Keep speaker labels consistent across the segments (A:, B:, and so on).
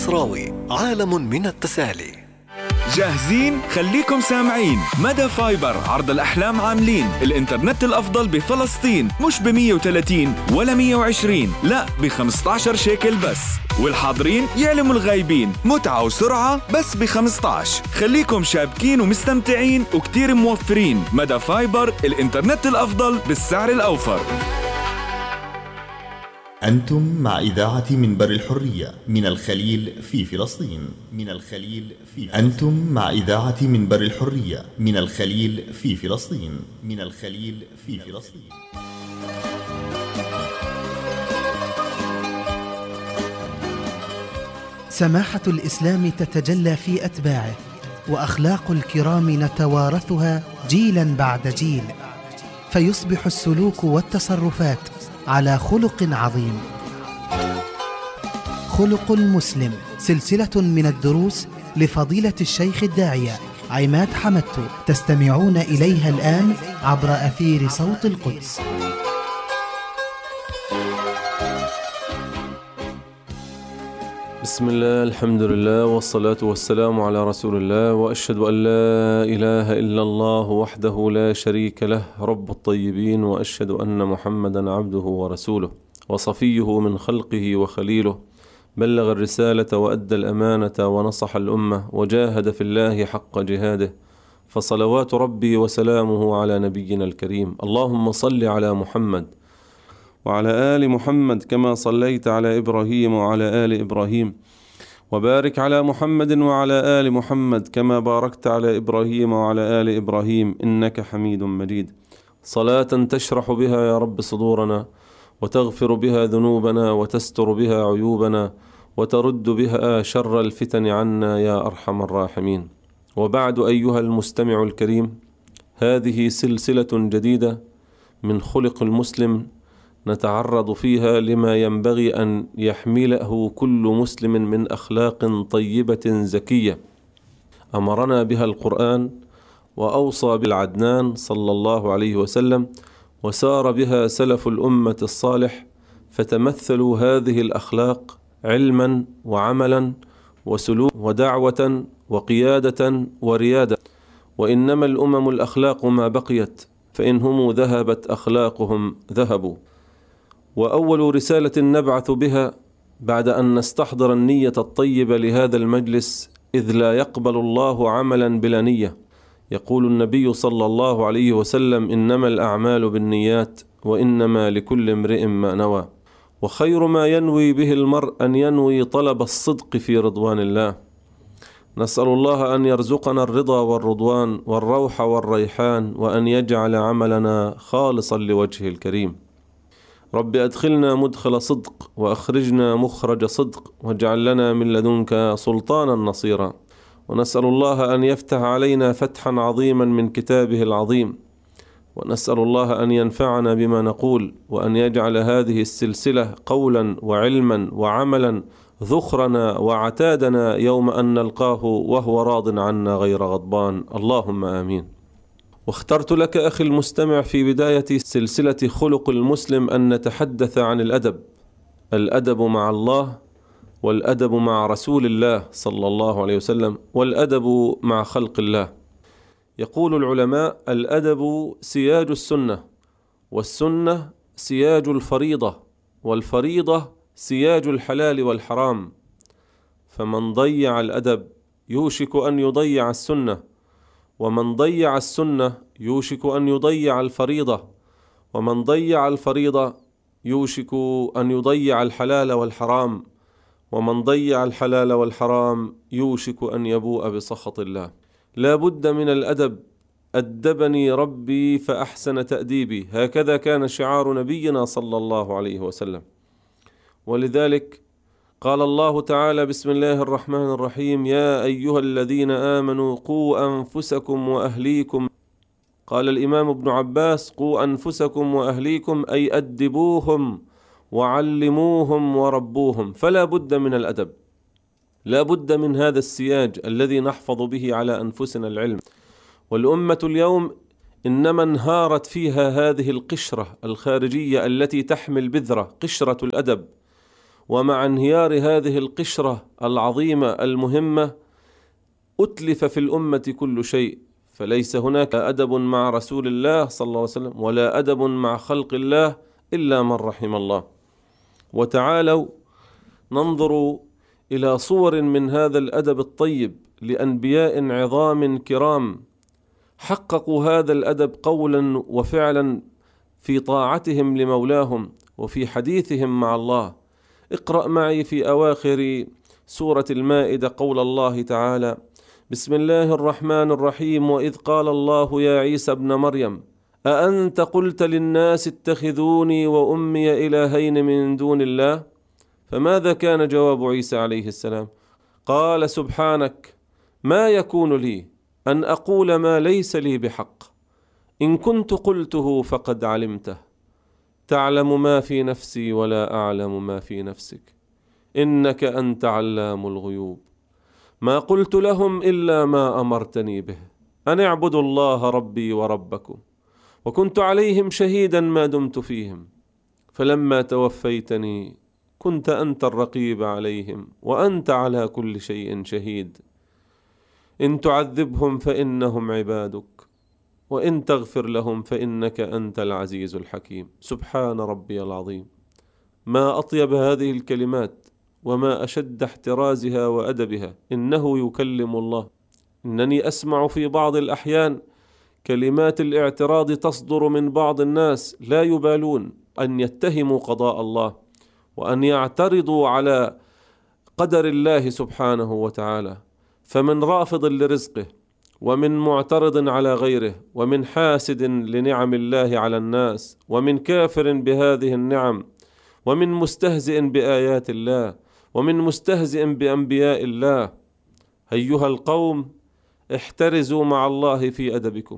A: المصراوي، عالم من التسالي.
B: جاهزين؟ خليكم سامعين. مدى فايبر عرض الأحلام عاملين الإنترنت الأفضل بفلسطين، مش ب130 ولا 120، لا ب15 شيكل بس. والحاضرين يعلموا الغايبين، متعة وسرعة بس ب15. خليكم شابكين ومستمتعين وكتير موفرين. مدى فايبر، الإنترنت الأفضل بالسعر الأوفر.
C: أنتم مع إذاعة منبر الحرية من الخليل في فلسطين. أنتم مع إذاعة منبر الحرية من الخليل في فلسطين.
D: سماحة الإسلام تتجلى في أتباعه، وأخلاق الكرام نتوارثها جيلا بعد جيل، فيصبح السلوك والتصرفات على خلق عظيم. خلق المسلم، سلسلة من الدروس لفضيلة الشيخ الداعية عماد حمدتو، تستمعون إليها الآن عبر أثير صوت القدس.
E: بسم الله، الحمد لله، والصلاة والسلام على رسول الله، وأشهد أن لا إله إلا الله وحده لا شريك له رب الطيبين، وأشهد أن محمدا عبده ورسوله وصفيه من خلقه وخليله، بلغ الرسالة وأدى الأمانة ونصح الأمة وجاهد في الله حق جهاده، فصلوات ربي وسلامه على نبينا الكريم. اللهم صل على محمد وعلى آل محمد كما صليت على إبراهيم وعلى آل إبراهيم، وبارك على محمد وعلى آل محمد كما باركت على إبراهيم وعلى آل إبراهيم إنك حميد مجيد. صلاة تشرح بها يا رب صدورنا، وتغفر بها ذنوبنا، وتستر بها عيوبنا، وترد بها شر الفتن عنا يا أرحم الراحمين. وبعد أيها المستمع الكريم، هذه سلسلة جديدة من خلق المسلم، نتعرض فيها لما ينبغي أن يحمله كل مسلم من أخلاق طيبة زكية أمرنا بها القرآن، وأوصى بالعدنان صلى الله عليه وسلم، وسار بها سلف الأمة الصالح، فتمثلوا هذه الأخلاق علما وعملا وسلوك ودعوة وقيادة وريادة. وإنما الأمم الأخلاق ما بقيت، فإن هم ذهبت أخلاقهم ذهبوا. وأول رسالة نبعث بها بعد أن نستحضر النية الطيبة لهذا المجلس، إذ لا يقبل الله عملا بلا نية. يقول النبي صلى الله عليه وسلم: إنما الأعمال بالنيات وإنما لكل امرئ ما نوى. وخير ما ينوي به المرء أن ينوي طلب الصدق في رضوان الله. نسأل الله أن يرزقنا الرضا والرضوان والروح والريحان، وأن يجعل عملنا خالصا لوجهه الكريم. رب أدخلنا مدخل صدق، وأخرجنا مخرج صدق، واجعل لنا من لدنك سلطانا نصيرا. ونسأل الله أن يفتح علينا فتحا عظيما من كتابه العظيم، ونسأل الله أن ينفعنا بما نقول، وأن يجعل هذه السلسلة قولا وعلما وعملا ذخرنا وعتادنا يوم أن نلقاه وهو راض عنا غير غضبان، اللهم آمين. واخترت لك أخي المستمع في بداية سلسلة خلق المسلم أن نتحدث عن الأدب مع الله، والأدب مع رسول الله صلى الله عليه وسلم، والأدب مع خلق الله. يقول العلماء: الأدب سياج السنة، والسنة سياج الفريضة، والفريضة سياج الحلال والحرام. فمن ضيع الأدب يوشك أن يضيع السنة، ومن ضيع السنة يوشك أن يضيع الفريضة، ومن ضيع الفريضة يوشك أن يضيع الحلال والحرام، ومن ضيع الحلال والحرام يوشك أن يبوء بسخط الله. لا بد من الأدب. أدبني ربي فأحسن تأديبي، هكذا كان شعار نبينا صلى الله عليه وسلم. ولذلك قال الله تعالى: بسم الله الرحمن الرحيم: يا أيها الذين آمنوا قوا أنفسكم وأهليكم. قال الإمام ابن عباس: قوا أنفسكم وأهليكم، أي أدبوهم وعلموهم وربوهم. فلا بد من الأدب، لا بد من هذا السياج الذي نحفظ به على أنفسنا العلم. والأمة اليوم إنما انهارت فيها هذه القشرة الخارجية التي تحمل بذرة، قشرة الأدب، ومع انهيار هذه القشرة العظيمة المهمة أتلف في الأمة كل شيء، فليس هناك أدب مع رسول الله صلى الله عليه وسلم ولا أدب مع خلق الله إلا من رحم الله. وتعالوا ننظر إلى صور من هذا الأدب الطيب لأنبياء عظام كرام حققوا هذا الأدب قولا وفعلا في طاعتهم لمولاهم وفي حديثهم مع الله. اقرأ معي في أواخر سورة المائدة قول الله تعالى: بسم الله الرحمن الرحيم: وإذ قال الله يا عيسى ابن مريم أأنت قلت للناس اتخذوني وأمي إلهين من دون الله؟ فماذا كان جواب عيسى عليه السلام؟ قال: سبحانك ما يكون لي أن أقول ما ليس لي بحق، إن كنت قلته فقد علمته، تعلم ما في نفسي ولا أعلم ما في نفسك، إنك أنت علام الغيوب. ما قلت لهم إلا ما أمرتني به، أن اعبدوا الله ربي وربكم، وكنت عليهم شهيدا ما دمت فيهم، فلما توفيتني كنت أنت الرقيب عليهم وأنت على كل شيء شهيد. إن تعذبهم فإنهم عبادك، وإن تغفر لهم فإنك أنت العزيز الحكيم. سبحان ربي العظيم. ما أطيب هذه الكلمات وما أشد احترازها وأدبها. إنه يكلم الله. إنني أسمع في بعض الأحيان كلمات الاعتراض تصدر من بعض الناس لا يبالون أن يتهموا قضاء الله وأن يعترضوا على قدر الله سبحانه وتعالى، فمن رافض لرزقه ومن معترض على غيره ومن حاسد لنعم الله على الناس ومن كافر بهذه النعم ومن مستهزئ بآيات الله ومن مستهزئ بأنبياء الله. أيها القوم، احترزوا مع الله في أدبكم،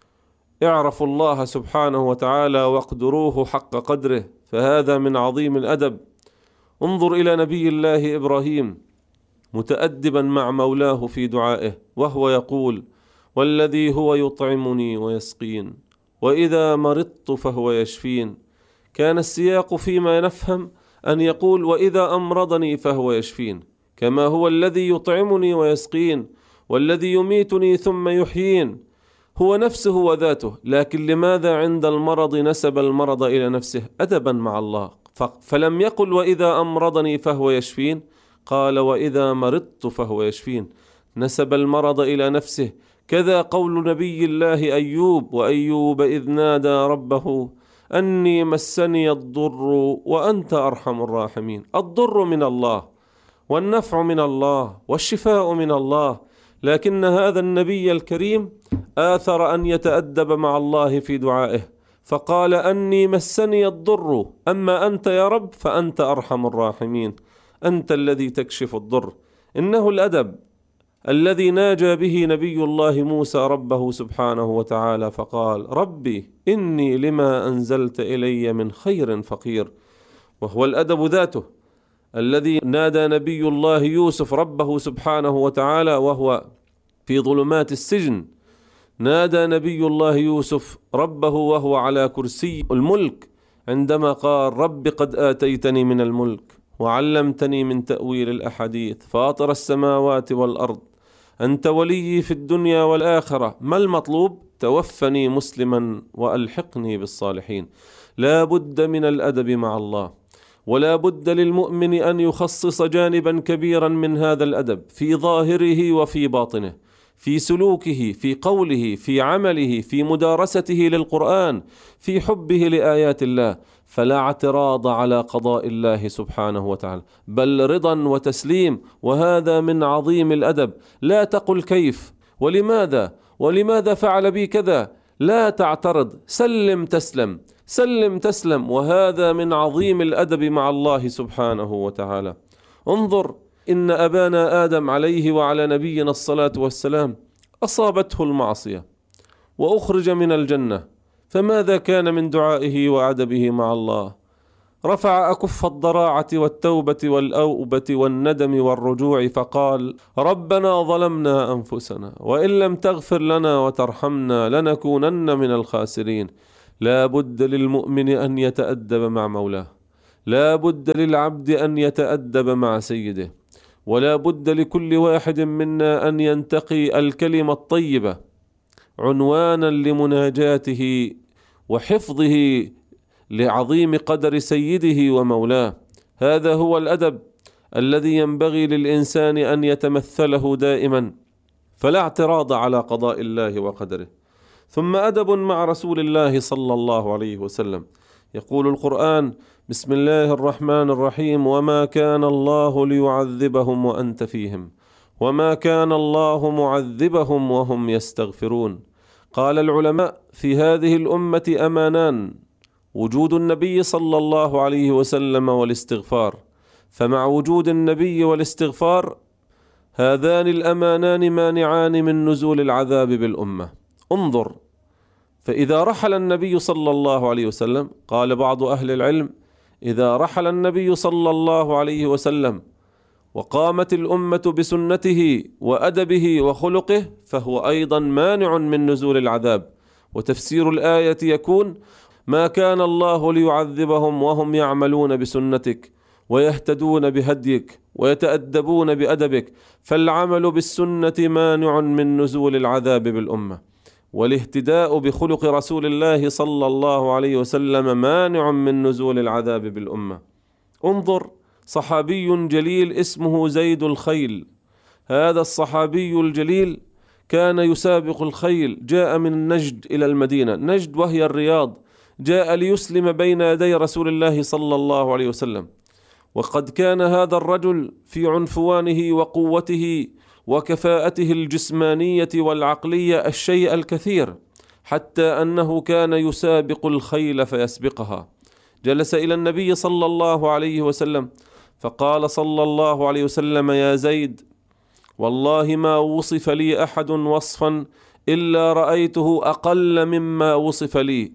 E: اعرفوا الله سبحانه وتعالى واقدروه حق قدره، فهذا من عظيم الأدب. انظر إلى نبي الله إبراهيم متأدبا مع مولاه في دعائه وهو يقول: والذي هو يطعمني ويسقين وإذا مرضت فهو يشفين. كان السياق فيما نفهم أن يقول: وإذا أمرضني فهو يشفين، كما هو الذي يطعمني ويسقين والذي يميتني ثم يحيين، هو نفسه وذاته. لكن لماذا عند المرض نسب المرض إلى نفسه أدبا مع الله؟ فلم يقل وإذا أمرضني فهو يشفين، قال وإذا مرضت فهو يشفين، نسب المرض إلى نفسه. كذا قول نبي الله أيوب: وأيوب إذ نادى ربه أني مسني الضر وأنت أرحم الراحمين. الضر من الله والنفع من الله والشفاء من الله، لكن هذا النبي الكريم آثر أن يتأدب مع الله في دعائه فقال: أني مسني الضر، أما أنت يا رب فأنت أرحم الراحمين، أنت الذي تكشف الضر. إنه الأدب الذي ناجى به نبي الله موسى ربه سبحانه وتعالى فقال: ربي إني لما أنزلت إلي من خير فقير. وهو الأدب ذاته الذي نادى نبي الله يوسف ربه سبحانه وتعالى وهو في ظلمات السجن. نادى نبي الله يوسف ربه وهو على كرسي الملك عندما قال: رب قد آتيتني من الملك وعلمتني من تأويل الأحاديث فاطر السماوات والأرض أنت ولي في الدنيا والآخرة، ما المطلوب؟ توفني مسلما وألحقني بالصالحين. لا بد من الأدب مع الله، ولا بد للمؤمن أن يخصص جانبا كبيرا من هذا الأدب في ظاهره وفي باطنه، في سلوكه، في قوله، في عمله، في مدارسته للقرآن، في حبه لآيات الله. فلا اعتراض على قضاء الله سبحانه وتعالى، بل رضا وتسليم، وهذا من عظيم الأدب. لا تقل كيف ولماذا فعل بي كذا، لا تعترض، سلم تسلم، سلم تسلم، وهذا من عظيم الأدب مع الله سبحانه وتعالى. انظر، إن أبانا آدم عليه وعلى نبينا الصلاة والسلام أصابته المعصية وأخرج من الجنة، فماذا كان من دعائه وعدبه مع الله؟ رفع أكف الضراعة والتوبة والأوبة والندم والرجوع فقال: ربنا ظلمنا أنفسنا وإن لم تغفر لنا وترحمنا لنكونن من الخاسرين. لا بد للمؤمن أن يتأدب مع مولاه، لا بد للعبد أن يتأدب مع سيده، ولا بد لكل واحد منا أن ينتقي الكلمة الطيبة عنوانا لمناجاته وحفظه لعظيم قدر سيده ومولاه. هذا هو الأدب الذي ينبغي للإنسان أن يتمثله دائما، فلا اعتراض على قضاء الله وقدره. ثم أدب مع رسول الله صلى الله عليه وسلم. يقول القرآن: بسم الله الرحمن الرحيم: وما كان الله ليعذبهم وأنت فيهم وما كان الله معذبهم وهم يستغفرون. قال العلماء: في هذه الأمة أمانان: وجود النبي صلى الله عليه وسلم والاستغفار. فمع وجود النبي والاستغفار هذان الأمانان مانعان من نزول العذاب بالأمة. انظر، فإذا رحل النبي صلى الله عليه وسلم، قال بعض أهل العلم: إذا رحل النبي صلى الله عليه وسلم وقامت الأمة بسنته وأدبه وخلقه فهو أيضا مانع من نزول العذاب. وتفسير الآية يكون: ما كان الله ليعذبهم وهم يعملون بسنتك ويهتدون بهديك ويتأدبون بأدبك، فالعمل بالسنة مانع من نزول العذاب بالأمة، والاهتداء بخلق رسول الله صلى الله عليه وسلم مانع من نزول العذاب بالأمة. انظر، صحابي جليل اسمه زيد الخيل. هذا الصحابي الجليل كان يسابق الخيل، جاء من نجد إلى المدينة، نجد وهي الرياض، جاء ليسلم بين يدي رسول الله صلى الله عليه وسلم. وقد كان هذا الرجل في عنفوانه وقوته وكفاءته الجسمانية والعقلية الشيء الكثير، حتى أنه كان يسابق الخيل فيسبقها. جلس إلى النبي صلى الله عليه وسلم فقال صلى الله عليه وسلم: يا زيد، والله ما وصف لي أحد وصفا إلا رأيته أقل مما وصف لي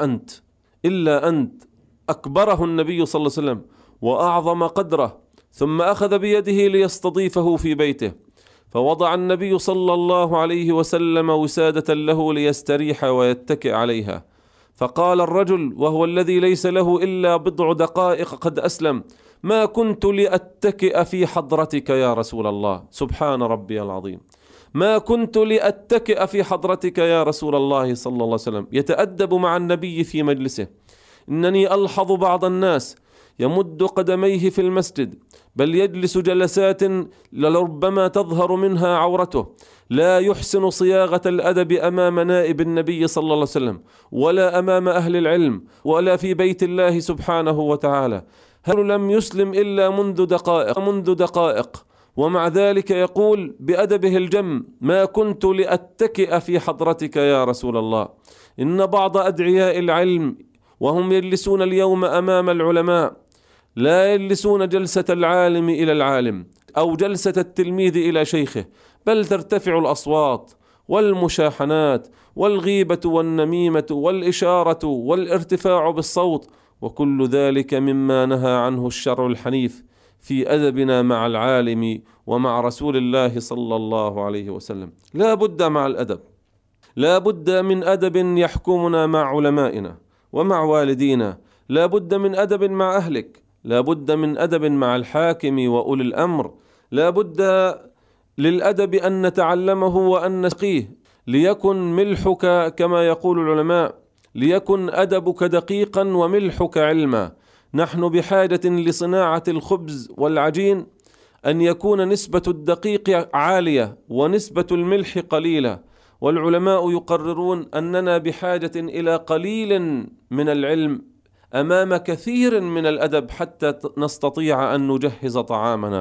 E: إلا أنت. أكبره النبي صلى الله عليه وسلم وأعظم قدره، ثم أخذ بيده ليستضيفه في بيته، فوضع النبي صلى الله عليه وسلم وسادة له ليستريح ويتكئ عليها. فقال الرجل وهو الذي ليس له إلا بضع دقائق قد أسلم: ما كنت لأتكئ في حضرتك يا رسول الله. سبحان ربي العظيم، ما كنت لأتكئ في حضرتك يا رسول الله صلى الله عليه وسلم. يتأدب مع النبي في مجلسه. إنني ألحظ بعض الناس يمد قدميه في المسجد، بل يجلس جلسات لربما تظهر منها عورته، لا يحسن صياغة الأدب أمام نائب النبي صلى الله عليه وسلم، ولا أمام أهل العلم، ولا في بيت الله سبحانه وتعالى. هل لم يسلم إلا منذ دقائق، ومع ذلك يقول بأدبه الجم: ما كنت لأتكئ في حضرتك يا رسول الله. إن بعض أدعياء العلم وهم يجلسون اليوم أمام العلماء لا يجلسون جلسة العالم إلى العالم أو جلسة التلميذ إلى شيخه، بل ترتفع الأصوات والمشاحنات والغيبة والنميمة والإشارة والارتفاع بالصوت، وكل ذلك مما نهى عنه الشرع الحنيف في أدبنا مع العالم ومع رسول الله صلى الله عليه وسلم. لا بد مع الأدب، لا بد من أدب يحكمنا مع علمائنا ومع والدينا، لا بد من أدب مع أهلك، لا بد من أدب مع الحاكم وأولي الأمر، لا بد للأدب أن نتعلمه وأن نسقيه، ليكن ملحك كما يقول العلماء، ليكن أدبك دقيقا وملحك علما. نحن بحاجة لصناعة الخبز والعجين أن يكون نسبة الدقيق عالية ونسبة الملح قليلة، والعلماء يقررون أننا بحاجة إلى قليل من العلم أمام كثير من الأدب حتى نستطيع أن نجهز طعامنا.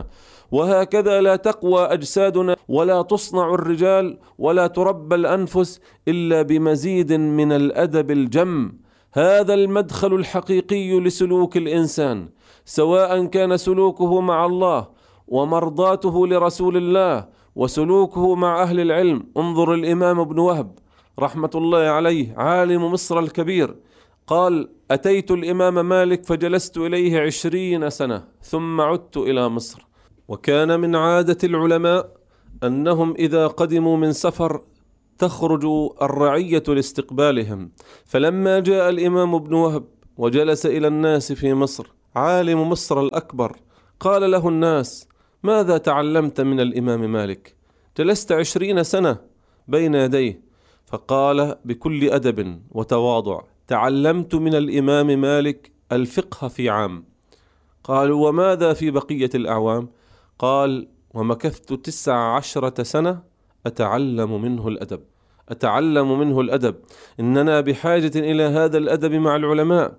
E: وهكذا لا تقوى أجسادنا ولا تصنع الرجال ولا تربى الأنفس إلا بمزيد من الأدب الجم. هذا المدخل الحقيقي لسلوك الإنسان، سواء كان سلوكه مع الله ومرضاته لرسول الله وسلوكه مع أهل العلم. انظر الإمام ابن وهب رحمة الله عليه، عالم مصر الكبير، قال: أتيت الإمام مالك فجلست إليه 20 سنة ثم عدت إلى مصر. وكان من عادة العلماء أنهم إذا قدموا من سفر تخرج الرعية لاستقبالهم، فلما جاء الإمام ابن وهب وجلس إلى الناس في مصر عالم مصر الأكبر. قال له الناس: ماذا تعلمت من الإمام مالك؟ جلست 20 سنة بين يديه. فقال بكل أدب وتواضع: تعلمت من الإمام مالك الفقه في عام. قالوا: وماذا في بقية الأعوام؟ قال: ومكثت 19 سنة أتعلم منه الأدب. أتعلم منه الأدب. إننا بحاجة إلى هذا الأدب مع العلماء.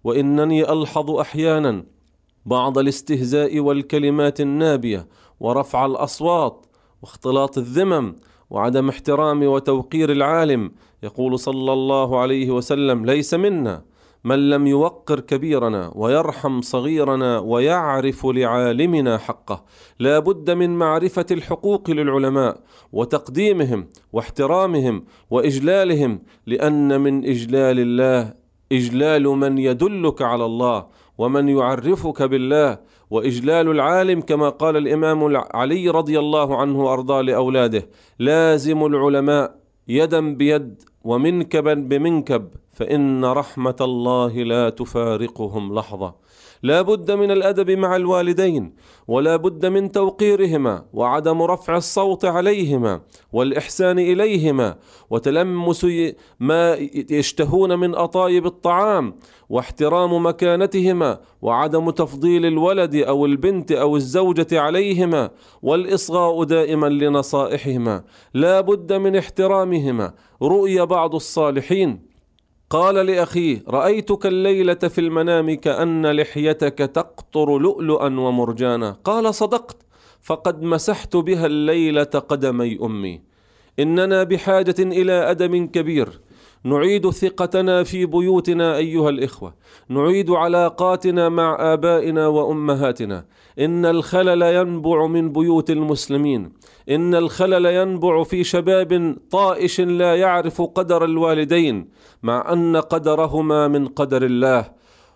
E: وإنني ألحظ أحيانا بعض الاستهزاء والكلمات النابية ورفع الأصوات واختلاط الذمم وعدم احترام وتوقير العالم. يقول صلى الله عليه وسلم: ليس منا من لم يوقر كبيرنا ويرحم صغيرنا ويعرف لعالمنا حقه. لا بد من معرفة الحقوق للعلماء وتقديمهم واحترامهم وإجلالهم، لأن من إجلال الله إجلال من يدلك على الله ومن يعرفك بالله. وإجلال العالم كما قال الإمام علي رضي الله عنه وأرضاه لأولاده: لازم العلماء يدا بيد ومنكبا بمنكب، فإن رحمة الله لا تفارقهم لحظة. لا بد من الأدب مع الوالدين، ولا بد من توقيرهما وعدم رفع الصوت عليهما والإحسان إليهما وتلمس ما يشتهون من أطايب الطعام واحترام مكانتهما وعدم تفضيل الولد أو البنت أو الزوجة عليهما والإصغاء دائما لنصائحهما. لا بد من احترامهما. رؤي بعض الصالحين قال لأخيه: رأيتك الليلة في المنام كأن لحيتك تقطر لؤلؤا ومرجانا. قال: صدقت، فقد مسحت بها الليلة قدمي أمي. إننا بحاجة إلى أدب كبير. نعيد ثقتنا في بيوتنا أيها الإخوة، نعيد علاقاتنا مع آبائنا وأمهاتنا. إن الخلل ينبع من بيوت المسلمين. إن الخلل ينبع في شباب طائش لا يعرف قدر الوالدين، مع أن قدرهما من قدر الله.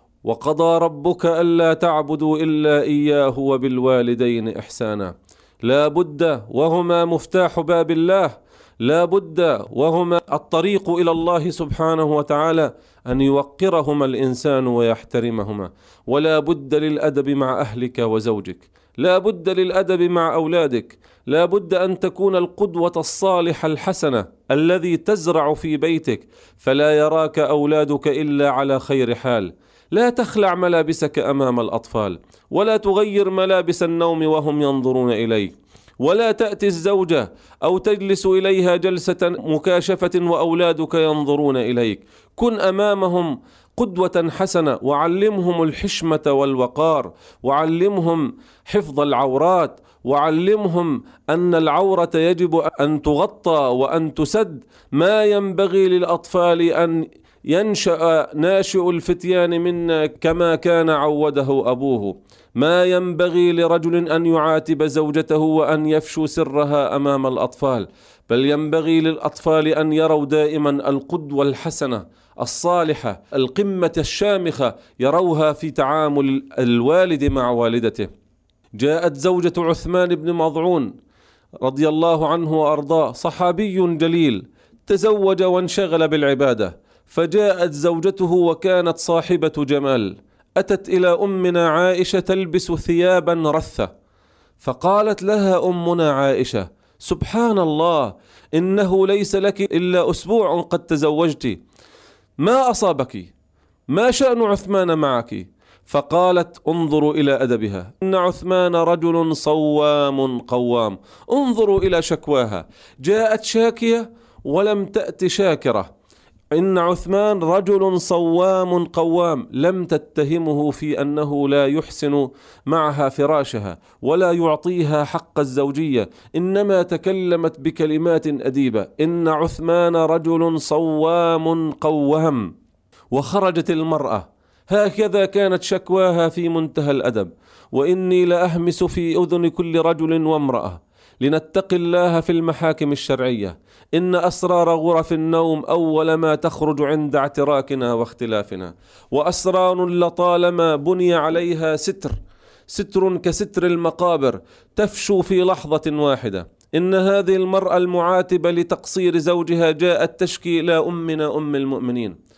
E: وقضى ربك ألا تعبدوا إلا إياه وبالوالدين إحسانا. لا بد وهما مفتاح باب الله، لا بد وهما الطريق إلى الله سبحانه وتعالى أن يوقرهما الإنسان ويحترمهما. ولا بد للأدب مع أهلك وزوجك، لا بد للأدب مع أولادك. لا بد أن تكون القدوة الصالحة الحسنة الذي تزرع في بيتك، فلا يراك أولادك إلا على خير حال. لا تخلع ملابسك أمام الأطفال، ولا تغير ملابس النوم وهم ينظرون إليك، ولا تأتي الزوجة أو تجلس إليها جلسة مكاشفة وأولادك ينظرون إليك. كن أمامهم قدوة حسنة، وعلمهم الحشمة والوقار، وعلمهم حفظ العورات، وعلمهم أن العورة يجب أن تغطى وأن تسد. ما ينبغي للأطفال أن ينشأ ناشئ الفتيان منا كما كان عوده أبوه. ما ينبغي لرجل أن يعاتب زوجته وأن يفشو سرها أمام الأطفال، بل ينبغي للأطفال أن يروا دائما القدوة الحسنة الصالحة، القمة الشامخة يروها في تعامل الوالد مع والدته. جاءت زوجة عثمان بن مظعون رضي الله عنه وأرضاه، صحابي جليل، تزوج وانشغل بالعبادة. فجاءت زوجته وكانت صاحبة جمال، أتت إلى أمنا عائشة تلبس ثيابا رثة، فقالت لها أمنا عائشة: سبحان الله، إنه ليس لك إلا أسبوع قد تزوجت، ما أصابك؟ ما شأن عثمان معك؟ فقالت: انظروا إلى أدبها، إن عثمان رجل صوام قوام. انظروا إلى شكواها، جاءت شاكية ولم تأت شاكرة. إن عثمان رجل صوام قوام، لم تتهمه في أنه لا يحسن معها فراشها ولا يعطيها حق الزوجية، إنما تكلمت بكلمات أديبة. إن عثمان رجل صوام قوام. وخرجت المرأة، هكذا كانت شكواها في منتهى الأدب. وإني لأهمس في أذن كل رجل وامرأة لنتقي الله في المحاكم الشرعية. إن أسرار غرف النوم أول ما تخرج عند اعتراكنا واختلافنا، وأسرار لطالما بني عليها ستر كستر المقابر تفشو في لحظة واحدة. إن هذه المرأة المعاتبة لتقصير زوجها جاءت تشكي إلى أمنا أم المؤمنين،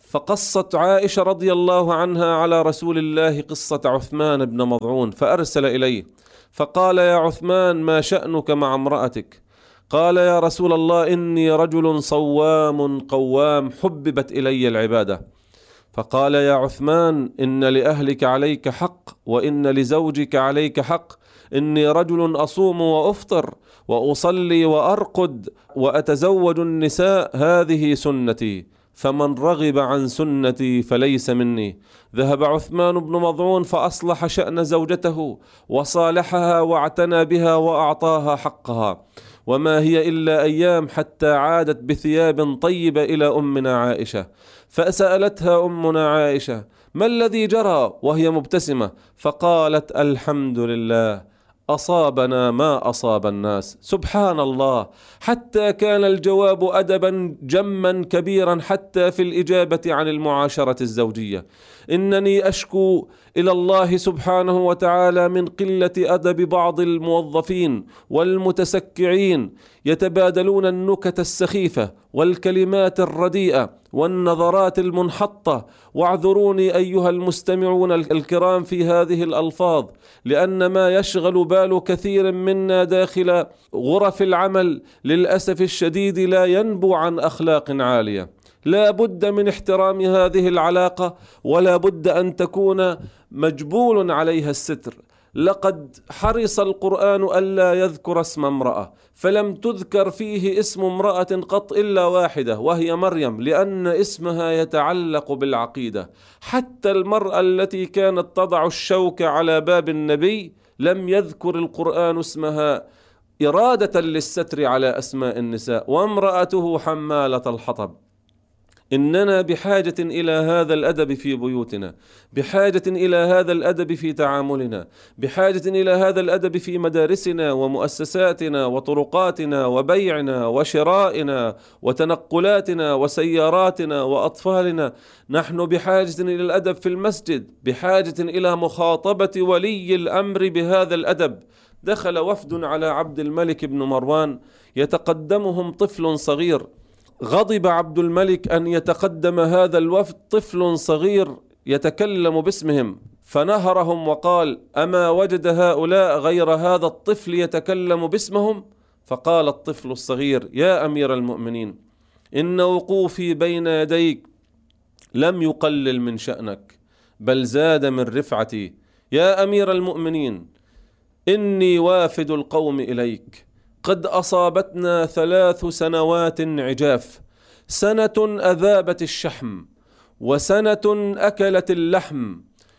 E: فقصت عائشة رضي الله عنها على رسول الله قصة عثمان بن مضعون، فأرسل إليه فقال: يا عثمان، ما شأنك مع امرأتك؟ قال: يا رسول الله، إني رجل صوام قوام، حببت إلي العبادة. فقال: يا عثمان، إن لأهلك عليك حق، وإن لزوجك عليك حق. إني رجل أصوم وأفطر وأصلي وأرقد وأتزوج النساء، هذه سنتي، فمن رغب عن سنتي فليس مني. ذهب عثمان بن مضعون فأصلح شأن زوجته وصالحها واعتنى بها وأعطاها حقها، وما هي إلا أيام حتى عادت بثياب طيبة إلى أمنا عائشة، فسألتها أمنا عائشة: ما الذي جرى؟ وهي مبتسمة، فقالت: الحمد لله، أصابنا ما أصاب الناس. سبحان الله، حتى كان الجواب أدبا جما كبيرا حتى في الإجابة عن المعاشرة الزوجية. إنني أشكو إلى الله سبحانه وتعالى من قلة أدب بعض الموظفين والمتسكعين، يتبادلون النكت السخيفة والكلمات الرديئة والنظرات المنحطة. واعذروني أيها المستمعون الكرام في هذه الألفاظ، لأن ما يشغل بال كثير منا داخل غرف العمل للأسف الشديد لا ينبو عن أخلاق عالية. لا بد من احترام هذه العلاقة، ولا بد أن تكون مجبول عليها الستر. لقد حرص القرآن ألا يذكر اسم امرأة، فلم تذكر فيه اسم امرأة قط إلا واحدة، وهي مريم، لأن اسمها يتعلق بالعقيدة. حتى المرأة التي كانت تضع الشوك على باب النبي لم يذكر القرآن اسمها إرادة للستر على أسماء النساء. وامرأته حمالة الحطب. إننا بحاجة إلى هذا الأدب في بيوتنا، بحاجة إلى هذا الأدب في تعاملنا، بحاجة إلى هذا الأدب في مدارسنا ومؤسساتنا وطرقاتنا وبيعنا وشرائنا وتنقلاتنا وسياراتنا وأطفالنا. نحن بحاجة إلى الأدب في المسجد، بحاجة إلى مخاطبة ولي الأمر بهذا الأدب. دخل وفد على عبد الملك بن مروان يتقدمهم طفل صغير، غضب عبد الملك أن يتقدم هذا الوفد طفل صغير يتكلم باسمهم، فنهرهم وقال: أما وجد هؤلاء غير هذا الطفل يتكلم باسمهم؟ فقال الطفل الصغير: يا أمير المؤمنين، إن وقوفي بين يديك لم يقلل من شأنك، بل زاد من رفعتي. يا أمير المؤمنين، إني وافد القوم إليك، قد أصابتنا 3 سنوات عجاف، سنة أذابت الشحم، وسنة أكلت اللحم،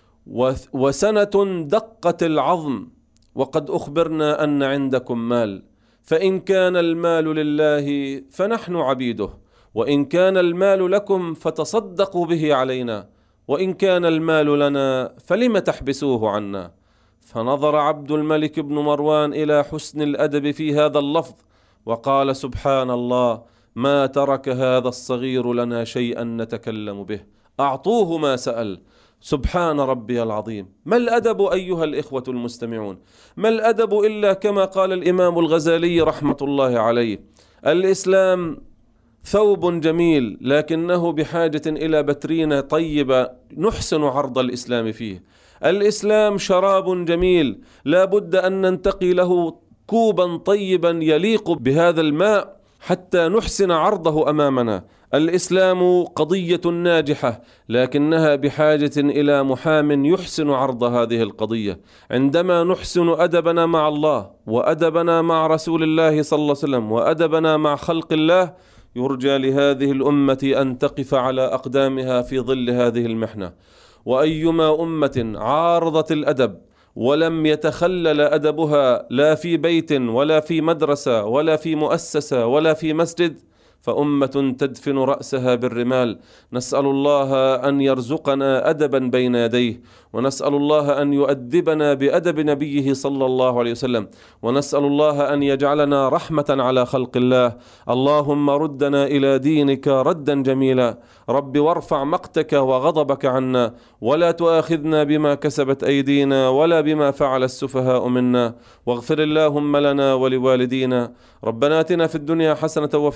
E: وسنة دقت العظم، وقد أخبرنا أن عندكم مال، فإن كان المال لله فنحن عبيده، وإن كان المال لكم فتصدقوا به علينا، وإن كان المال لنا فلم تحبسوه عنا. فنظر عبد الملك بن مروان إلى حسن الأدب في هذا اللفظ وقال: سبحان الله، ما ترك هذا الصغير لنا شيئا نتكلم به، أعطوه ما سأل. سبحان ربي العظيم. ما الأدب أيها الإخوة المستمعون؟ ما الأدب إلا كما قال الإمام الغزالي رحمة الله عليه: الإسلام ثوب جميل، لكنه بحاجة إلى بترينة طيبة نحسن عرض الإسلام فيه. الإسلام شراب جميل، لا بد أن ننتقي له كوبا طيبا يليق بهذا الماء حتى نحسن عرضه أمامنا. الإسلام قضية ناجحة، لكنها بحاجة إلى محام يحسن عرض هذه القضية. عندما نحسن أدبنا مع الله، وأدبنا مع رسول الله صلى الله عليه وسلم، وأدبنا مع خلق الله، يرجى لهذه الأمة أن تقف على أقدامها في ظل هذه المحنة. وأيما أمة عارضت الأدب ولم يتخلل أدبها لا في بيت ولا في مدرسة ولا في مؤسسة ولا في مسجد، فأمة تدفن رأسها بالرمال. نسأل الله أن يرزقنا أدبا بين يديه، ونسأل الله أن يؤدبنا بأدب نبيه صلى الله عليه وسلم، ونسأل الله أن يجعلنا رحمة على خلق الله. اللهم ردنا إلى دينك ردا جميلا. رب وارفع مقتك وغضبك عنا، ولا تؤاخذنا بما كسبت أيدينا ولا بما فعل السفهاء منا، واغفر اللهم لنا ولوالدينا. ربنا آتنا في الدنيا حسنة وفي الآخرة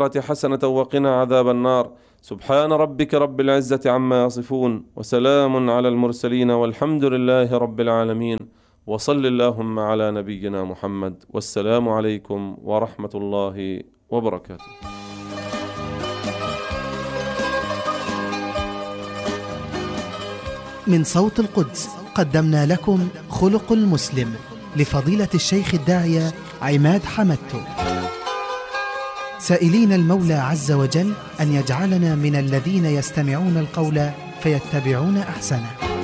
E: الآخرة حسنة وقنا عذاب النار. سبحان ربك رب العزة عما يصفون، وسلام على المرسلين، والحمد لله رب العالمين. وصل اللهم على نبينا محمد، والسلام عليكم ورحمة الله وبركاته.
D: من صوت القدس قدمنا لكم خلق المسلم لفضيلة الشيخ الداعية عماد حمدتو، سائلين المولى عز وجل أن يجعلنا من الذين يستمعون القول فيتبعون أحسنه.